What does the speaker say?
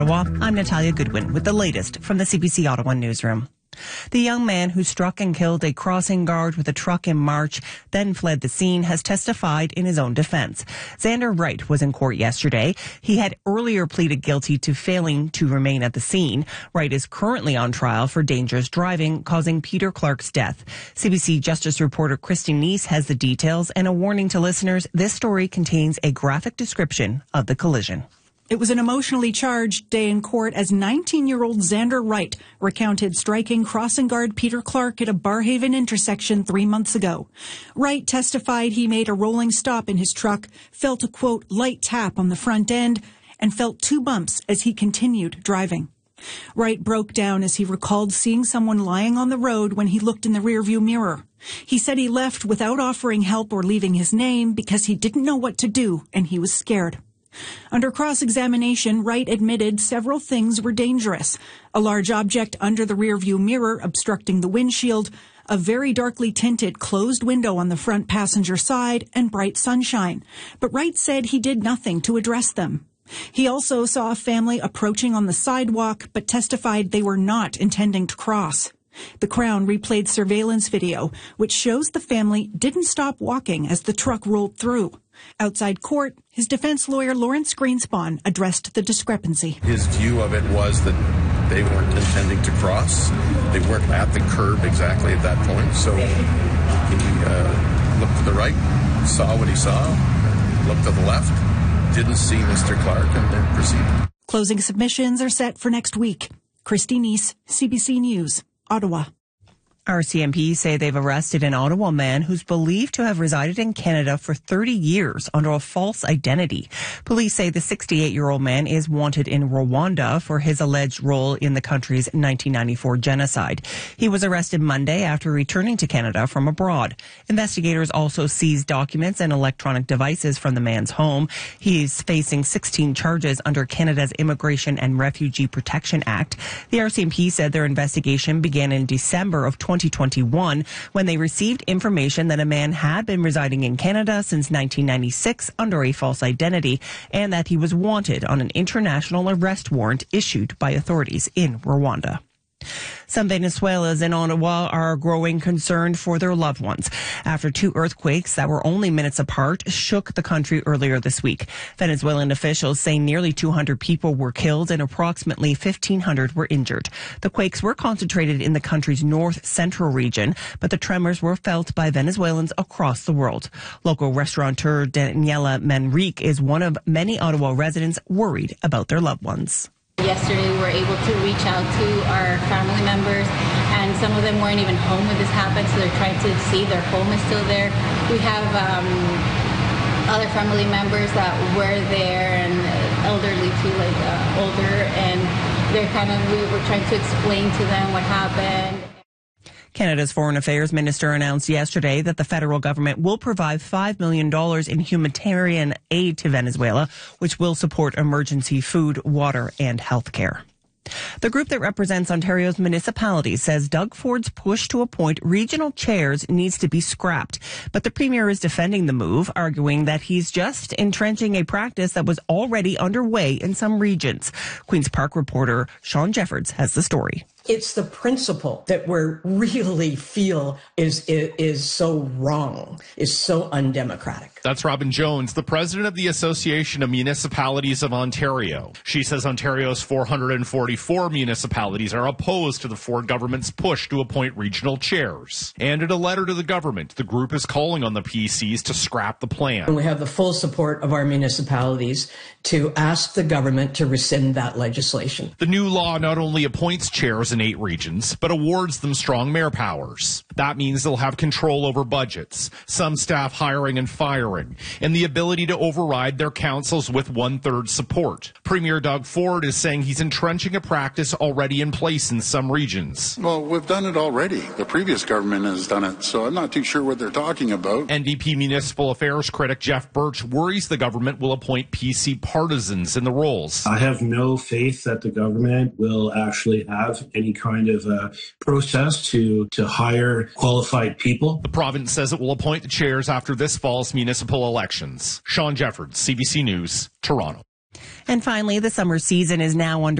I'm Natalia Goodwin with the latest from the CBC Ottawa newsroom. The young man who struck and killed a crossing guard with a truck in March, then fled the scene, has testified in his own defense. Xander Wright was in court yesterday. He had earlier pleaded guilty to failing to remain at the scene. Wright is currently on trial for dangerous driving, causing Peter Clark's death. CBC Justice reporter Christy Neese has the details and a warning to listeners. This story contains a graphic description of the collision. It was an emotionally charged day in court as 19-year-old Xander Wright recounted striking crossing guard Peter Clark at a Barhaven intersection 3 months ago. Wright testified he made a rolling stop in his truck, felt a, quote, light tap on the front end, and felt 2 bumps as he continued driving. Wright broke down as he recalled seeing someone lying on the road when he looked in the rearview mirror. He said he left without offering help or leaving his name because he didn't know what to do and he was scared. Under cross-examination, Wright admitted several things were dangerous. A large object under the rearview mirror obstructing the windshield, a very darkly tinted closed window on the front passenger side, and bright sunshine. But Wright said he did nothing to address them. He also saw a family approaching on the sidewalk, but testified they were not intending to cross. The Crown replayed surveillance video, which shows the family didn't stop walking as the truck rolled through. Outside court, his defense lawyer Lawrence Greenspan addressed the discrepancy. His view of it was that they weren't intending to cross. They weren't at the curb exactly at that point. So he looked to the right, saw what he saw, looked to the left, didn't see Mr. Clark, and then proceeded. Closing submissions are set for next week. Christy Neese, CBC News, Ottawa. RCMP say they've arrested an Ottawa man who's believed to have resided in Canada for 30 years under a false identity. Police say the 68-year-old man is wanted in Rwanda for his alleged role in the country's 1994 genocide. He was arrested Monday after returning to Canada from abroad. Investigators also seized documents and electronic devices from the man's home. He's facing 16 charges under Canada's Immigration and Refugee Protection Act. The RCMP said their investigation began in December of 2021 when they received information that a man had been residing in Canada since 1996 under a false identity and that he was wanted on an international arrest warrant issued by authorities in Rwanda. Some Venezuelans in Ottawa are growing concerned for their loved ones after 2 earthquakes that were only minutes apart shook the country earlier this week. Venezuelan officials say nearly 200 people were killed and approximately 1,500 were injured. The quakes were concentrated in the country's north-central region, but the tremors were felt by Venezuelans across the world. Local restaurateur Daniela Manrique is one of many Ottawa residents worried about their loved ones. Yesterday, we were able to reach out to our family members, and some of them weren't even home when this happened, so they're trying to see their home is still there. We have other family members that were there, and elderly too, like older, and we were trying to explain to them what happened. Canada's Foreign Affairs Minister announced yesterday that the federal government will provide $5 million in humanitarian aid to Venezuela, which will support emergency food, water, and health care. The group that represents Ontario's municipalities says Doug Ford's push to appoint regional chairs needs to be scrapped. But the Premier is defending the move, arguing that he's just entrenching a practice that was already underway in some regions. Queen's Park reporter Sean Jeffords has the story. It's the principle that we really feel is so wrong, is so undemocratic. That's Robin Jones, the president of the Association of Municipalities of Ontario. She says Ontario's 444 municipalities are opposed to the Ford government's push to appoint regional chairs. And in a letter to the government, the group is calling on the PCs to scrap the plan. And we have the full support of our municipalities to ask the government to rescind that legislation. The new law not only appoints chairs in 8 regions, but awards them strong mayor powers. That means they'll have control over budgets, some staff hiring and firing, and the ability to override their councils with 1/3 support. Premier Doug Ford is saying he's entrenching a practice already in place in some regions. Well, we've done it already. The previous government has done it, so I'm not too sure what they're talking about. NDP Municipal Affairs critic Jeff Birch worries the government will appoint PC partisans in the roles. I have no faith that the government will actually have any kind of process to hire qualified people. The province says it will appoint the chairs after this fall's municipal elections. Sean Jeffords, CBC News, Toronto. And finally, the summer season is now under